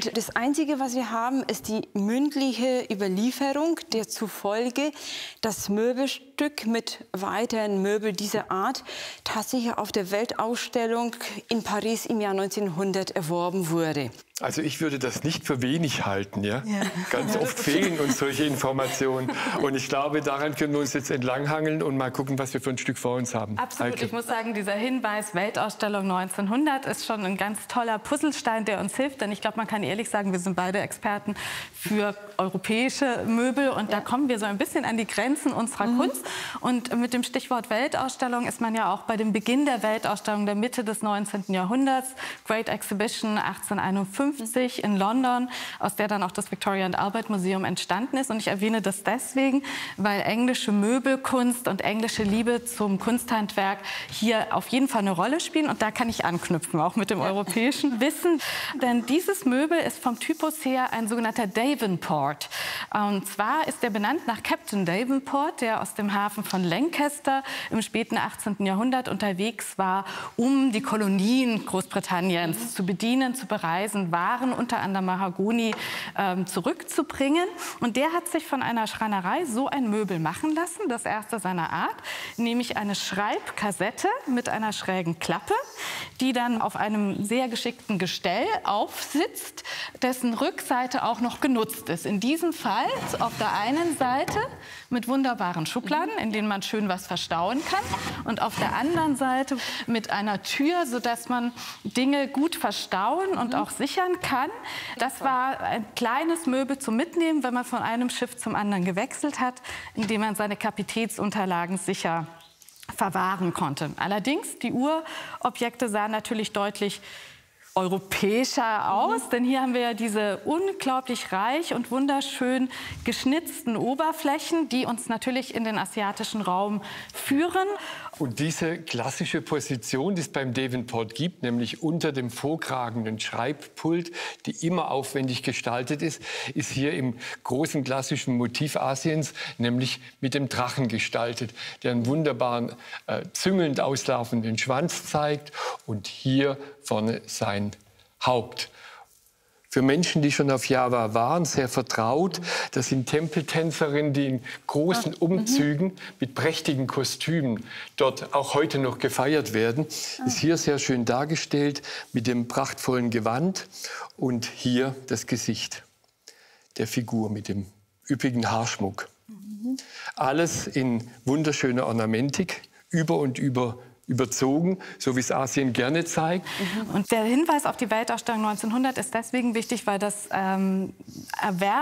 Und das Einzige, was wir haben, ist die mündliche Überlieferung, der zufolge das Möbelstück mit weiteren Möbeln dieser Art tatsächlich auf der Weltausstellung in Paris im Jahr 1900 erworben wurde. Also ich würde das nicht für wenig halten, ja? Ganz oft fehlen uns solche Informationen. Und ich glaube, daran können wir uns jetzt entlanghangeln und mal gucken, was wir für ein Stück vor uns haben. Absolut. Heike. Ich muss sagen, dieser Hinweis Weltausstellung 1900 ist schon ein ganz toller Puzzlestein, der uns hilft. Denn ich glaube, man kann ehrlich sagen, wir sind beide Experten für europäische Möbel. Und da kommen wir so ein bisschen an die Grenzen unserer Kunst. Und mit dem Stichwort Weltausstellung ist man ja auch bei dem Beginn der Weltausstellung der Mitte des 19. Jahrhunderts, Great Exhibition 1851, in London, aus der dann auch das Victoria and Albert Museum entstanden ist. Und ich erwähne das deswegen, weil englische Möbelkunst und englische Liebe zum Kunsthandwerk hier auf jeden Fall eine Rolle spielen. Und da kann ich anknüpfen, auch mit dem europäischen Wissen. Denn dieses Möbel ist vom Typus her ein sogenannter Davenport. Und zwar ist er benannt nach Captain Davenport, der aus dem Hafen von Lancaster im späten 18. Jahrhundert unterwegs war, um die Kolonien Großbritanniens zu bedienen, zu bereisen, Waren, unter anderem Mahagoni, zurückzubringen. Und der hat sich von einer Schreinerei so ein Möbel machen lassen, das erste seiner Art, nämlich eine Schreibkassette mit einer schrägen Klappe, die dann auf einem sehr geschickten Gestell aufsitzt, dessen Rückseite auch noch genutzt ist. In diesem Fall auf der einen Seite mit wunderbaren Schubladen, in denen man schön was verstauen kann, und auf der anderen Seite mit einer Tür, sodass man Dinge gut verstauen und auch sichern kann. Das war ein kleines Möbel zum Mitnehmen, wenn man von einem Schiff zum anderen gewechselt hat, indem man seine Kapitätsunterlagen sicher verwahren konnte. Allerdings, die Urobjekte sahen natürlich deutlich europäischer aus, denn hier haben wir ja diese unglaublich reich und wunderschön geschnitzten Oberflächen, die uns natürlich in den asiatischen Raum führen. Und diese klassische Position, die es beim Davenport gibt, nämlich unter dem vorkragenden Schreibpult, die immer aufwendig gestaltet ist, ist hier im großen klassischen Motiv Asiens, nämlich mit dem Drachen gestaltet, der einen wunderbaren, züngelnd auslaufenden Schwanz zeigt und hier vorne sein Haupt. Für Menschen, die schon auf Java waren, sehr vertraut. Das sind Tempeltänzerinnen, die in großen Umzügen mit prächtigen Kostümen dort auch heute noch gefeiert werden. Ist hier sehr schön dargestellt mit dem prachtvollen Gewand und hier das Gesicht der Figur mit dem üppigen Haarschmuck. Alles in wunderschöner Ornamentik, über und über überzogen, so wie es Asien gerne zeigt. Und der Hinweis auf die Weltausstellung 1900 ist deswegen wichtig, weil das Erwerb